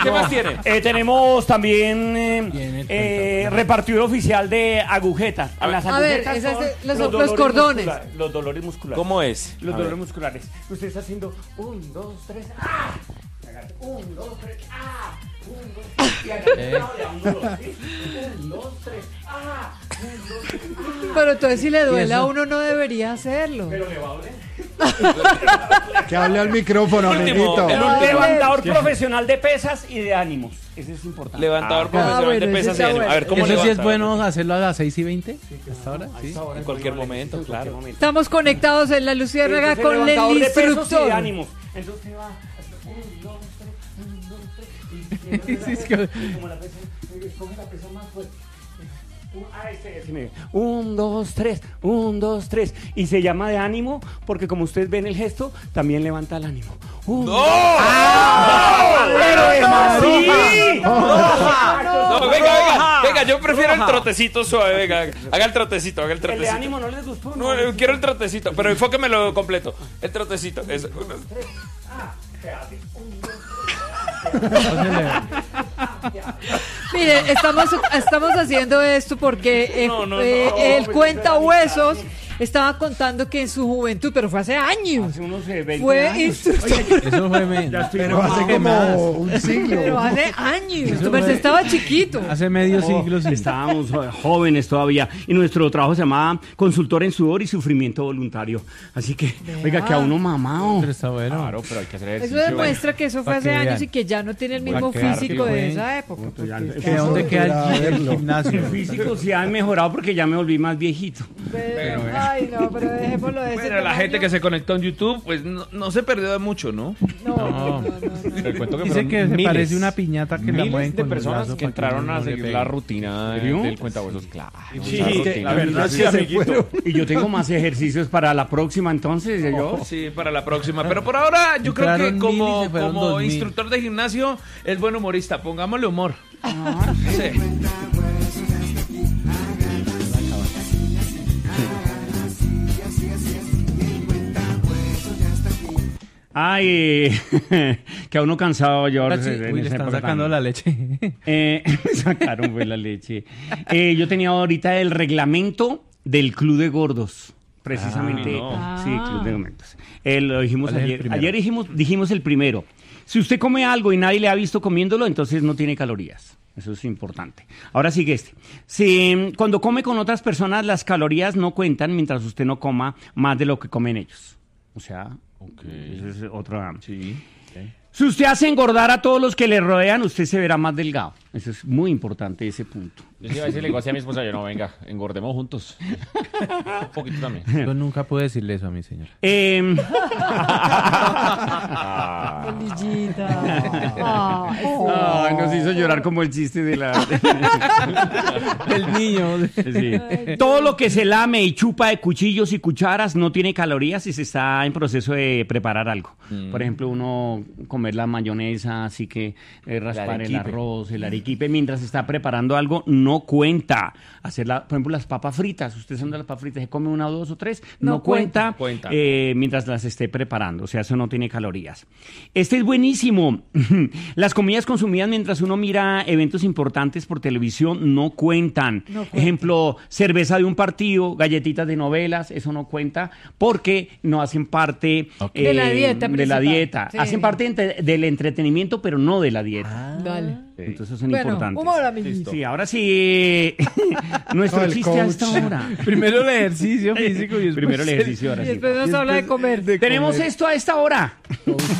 ¿Qué más tiene? Tenemos también repartidor oficial de agujetas. Las agujetas esas son los cordones. Los dolores musculares. ¿Cómo es? Los dolores musculares. Usted está haciendo 1, 2, 3, ¡ah! 1, 2, 3, ¡ah! 1, 2, 3, y agarra de 1, 2, 3, ¡ah! 1, 2, 3, ¡ah! Pero entonces si le duele a uno no debería hacerlo. Pero le va a doler. Que hable al micrófono, amiguito. Levantador profesional de pesas y de ánimos. Eso es importante. Levantador profesional de pesas y ánimo. A ver, ¿cómo ¿Eso sí es levanta? bueno hacerlo a las 6:20? ¿Hasta ahora? Sí. En cualquier momento, claro. Estamos conectados en la Luciérnaga Entonces, con el levantador de pesos y de instructor. ánimos. Entonces se va 1, 2, 3, 1, 2, 3 y como la pesa, escoge la pesa más fuerte. 1, 2, 3, 1, 2, 3 y se llama de ánimo porque como ustedes ven el gesto también levanta el ánimo. ¡No! ¡Pero es así! No, venga, yo prefiero el trotecito suave, venga, haga el trotecito. El de ánimo no les gustó. No, quiero el trotecito, pero enfóquemelo completo. El trotecito. Eso. 1, 2, 3. Quédate. 1, 2, 3. Mire, estamos haciendo esto porque el cuenta huesos estaba contando que en su juventud, pero fue hace años, Hace unos 20 fue años. instructor. Eso fue menos. Pero hace como un siglo. Pero hace años, pero estaba chiquito. Hace medio siglo, sí. Estábamos jóvenes todavía y nuestro trabajo se llamaba consultor en sudor y sufrimiento voluntario. Así que, oiga, que a uno mamado. Pero está bueno. Claro, pero hay que hacer Eso ejercicio. demuestra que eso fue Para hace que años vean. y que ya no tiene el mismo Para que físico vean. de esa época. ¿Que dónde queda el gimnasio? El físico sí ha mejorado porque ya me volví más viejito. Ay, no, pero dejémoslo de ese Pero la tamaño. gente que se conectó en YouTube, pues no se perdió de mucho, ¿no? No. Te cuento que Dice que se miles, parece una piñata que la mueven miles de con el personas brazo que para entraron no a le seguir pegue. la rutina ¿Serio? del cuentahuesos, claro. Sí, esa rutina. la verdad sí, amiguito. Y yo tengo más ejercicios para la próxima, entonces. Sí, para la próxima. Pero por ahora, yo creo que Entraron 1000 y como se fueron 2000. instructor de gimnasio, es buen humorista. Pongámosle humor. Sí. Ay, que a uno cansado yo. Ahora sí, uy, le están sacando la leche. Me sacaron pues la leche. Yo tenía ahorita el reglamento del Club de Gordos. Precisamente. no. Sí, Club de Gordos. Lo dijimos ¿Cuál es el ayer. primero? Ayer dijimos el primero. Si usted come algo y nadie le ha visto comiéndolo, entonces no tiene calorías. Eso es importante. Ahora sigue este. Si cuando come con otras personas, las calorías no cuentan mientras usted no coma más de lo que comen ellos. O sea, eso es otra. Sí. Si usted hace engordar a todos los que le rodean, usted se verá más delgado. Eso es muy importante, ese punto. Yo sí iba a decirle igual a mi esposa, yo no, venga, engordemos juntos. Un poquito también. Yo nunca pude decirle eso a mi señora. Polillita. Ay, nos hizo llorar como el chiste de la... El niño. Sí. Todo lo que se lame y chupa de cuchillos y cucharas no tiene calorías si se está en proceso de preparar algo. Por ejemplo, uno comer la mayonesa, así que raspar el arroz, el arequipe, mientras está preparando algo, no cuenta. Hacerla, por ejemplo, las papas fritas. Usted son de las papas fritas, se come una, dos o tres, no cuenta. Mientras las esté preparando. O sea, eso no tiene calorías. Este es buenísimo. Las comidas consumidas mientras uno mira eventos importantes por televisión no cuentan. Ejemplo, cerveza de un partido, galletitas de novelas, eso no cuenta porque no hacen parte de la dieta. De la dieta. Sí. Hacen parte del entretenimiento, pero no de la dieta. Dale. Entonces son Bueno, importantes. humor, amiguito. Sí, ahora sí. Nuestro El chiste a esta coach. hora. Primero el ejercicio físico y después Primero el ejercicio, ahora Y sí. después nos habla de comer. Tenemos esto a esta hora.